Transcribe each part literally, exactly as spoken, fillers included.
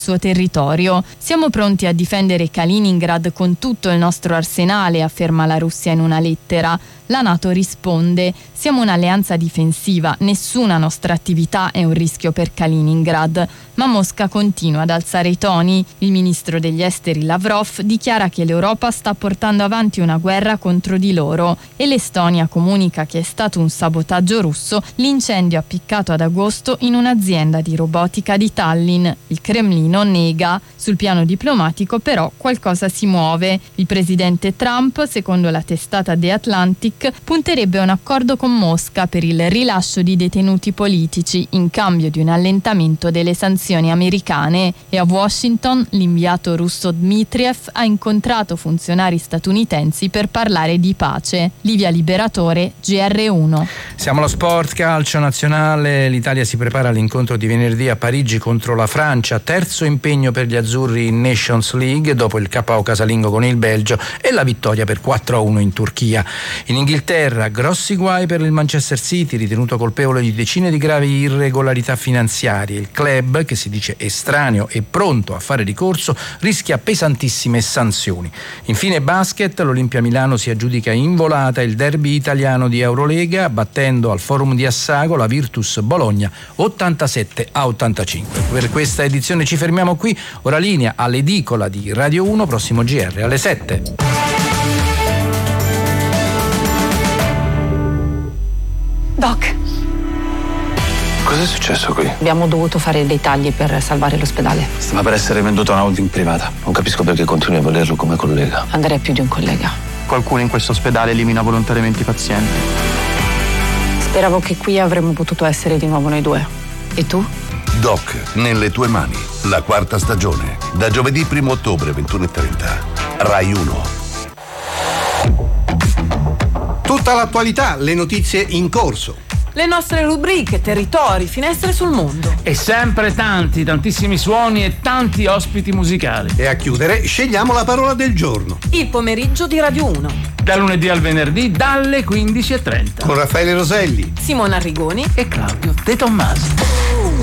suo territorio. Siamo pronti a difendere Kaliningrad con tutto il nostro arsenale, afferma la Russia in una lettera. La NATO risponde: siamo un'alleanza difensiva, nessuna nostra attività è un rischio per Kaliningrad. Ma Mosca continua ad alzare i toni. Il ministro degli esteri Lavrov dichiara che l'Europa sta portando avanti una guerra contro di loro e l'Estonia comunica che è stato un sabotaggio russo l'incendio appiccato ad agosto in un'azienda di robotica di Tallinn. Il Cremlino nega. Sul piano diplomatico però qualcosa si muove. Il presidente Trump, secondo la testata The Atlantic, punterebbe a un accordo con Mosca per il rilascio di detenuti politici in cambio di un allentamento delle sanzioni americane. E a Washington l'inviato russo Dmitriev ha incontrato funzionari statunitensi per parlare di pace. Livia Liberatore, G R uno. Siamo allo sport, calcio nazionale. L'Italia si prepara all'incontro di venerdì a Parigi contro la Francia, terzo impegno per gli azzurri in Nations League dopo il K O casalingo con il Belgio e la vittoria per quattro a uno in Turchia. In Inghilterra grossi guai per il Manchester City, ritenuto colpevole di decine di gravi irregolarità finanziarie. Il club, che si dice estraneo e pronto a fare ricorso, rischia pesantissime sanzioni. Infine basket, l'Olimpia Milano si aggiudica in volata il derby italiano di Eurolega, battendo al Forum di Assago la Virtus Bologna ottantasette a ottantacinque. Per questa edizione ci fermiamo qui, ora linea all'edicola di Radio uno, prossimo G R alle sette. Doc, cos'è successo qui? abbiamo dovuto fare dei tagli per salvare l'ospedale. Stava per essere venduto a una holding privata. Non capisco perché continui a volerlo come collega. Andrei più di un collega. Qualcuno in questo ospedale elimina volontariamente i pazienti. Speravo che qui avremmo potuto essere di nuovo noi due. E tu? Doc, nelle tue mani, la quarta stagione. Da giovedì primo ottobre, ventuno e trenta. Rai uno. Tutta l'attualità, le notizie in corso. Le nostre rubriche, territori, finestre sul mondo. E sempre tanti, tantissimi suoni e tanti ospiti musicali. E a chiudere, scegliamo la parola del giorno. Il pomeriggio di Radio uno. Da lunedì al venerdì, dalle quindici e trenta. Con Raffaele Roselli, Simona Arrigoni e Claudio De Tommasi.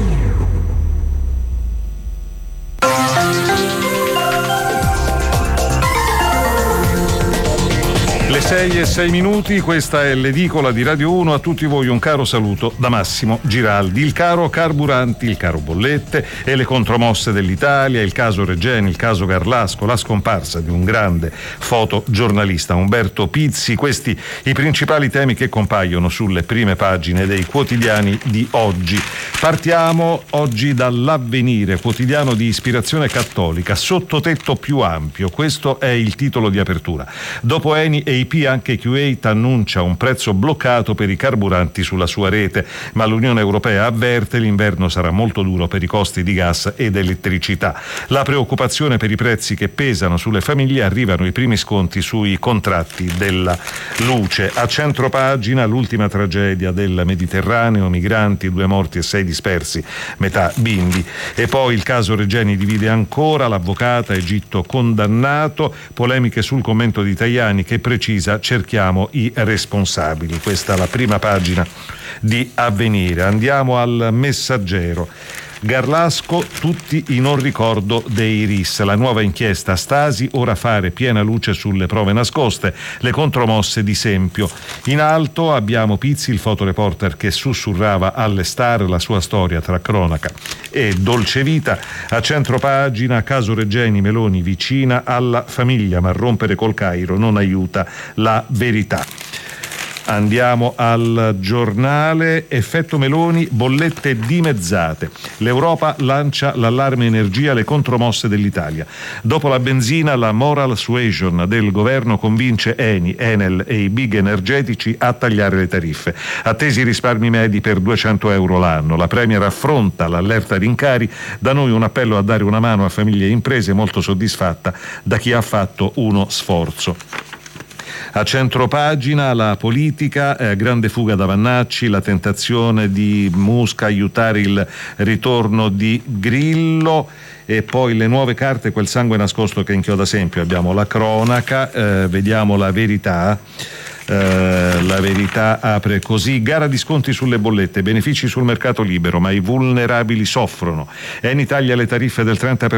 Le sei e sei minuti, questa è l'edicola di Radio uno. A tutti voi un caro saluto da Massimo Giraldi. Il caro carburanti, il caro bollette e le contromosse dell'Italia, il caso Regeni, il caso Garlasco, la scomparsa di un grande fotogiornalista, Umberto Pizzi, questi i principali temi che compaiono sulle prime pagine dei quotidiani di oggi. Partiamo oggi dall'Avvenire, quotidiano di ispirazione cattolica, sottotetto più ampio, questo è il titolo di apertura. Dopo Eni e I P anche Kuwait annuncia un prezzo bloccato per i carburanti sulla sua rete, ma l'Unione Europea avverte l'inverno sarà molto duro per i costi di gas ed elettricità. La preoccupazione per i prezzi che pesano sulle famiglie, arrivano i primi sconti sui contratti della luce. A centropagina l'ultima tragedia del Mediterraneo, migranti, due morti e sei dispersi, metà bimbi. E poi il caso Regeni divide ancora, l'avvocata Egitto condannato, polemiche sul commento di Tajani che precisa cerchiamo i responsabili. Questa è la prima pagina di Avvenire. Andiamo al Messaggero. Garlasco, tutti i non ricordo dei R I S. La nuova inchiesta Stasi, ora fare piena luce sulle prove nascoste, le contromosse di Sempio. In alto abbiamo Pizzi, il fotoreporter che sussurrava alle star la sua storia tra cronaca e dolce vita. A centropagina, caso Regeni, Meloni vicina alla famiglia, ma rompere col Cairo non aiuta la verità. Andiamo al Giornale. Effetto Meloni, bollette dimezzate. L'Europa lancia l'allarme energia, le contromosse dell'Italia. Dopo la benzina, la moral suasion del governo convince Eni, Enel e i big energetici a tagliare le tariffe. Attesi risparmi medi per duecento euro l'anno. La Premier affronta l'allerta rincari. Da noi un appello a dare una mano a famiglie e imprese, molto soddisfatta da chi ha fatto uno sforzo. A centropagina la politica, eh, grande fuga da Vannacci, la tentazione di Musca aiutare il ritorno di Grillo e poi le nuove carte, quel sangue nascosto che inchioda Sempio. Abbiamo la cronaca, eh, vediamo la verità. Eh, la Verità apre così: gara di sconti sulle bollette, benefici sul mercato libero, ma i vulnerabili soffrono. È in Italia le tariffe del trenta per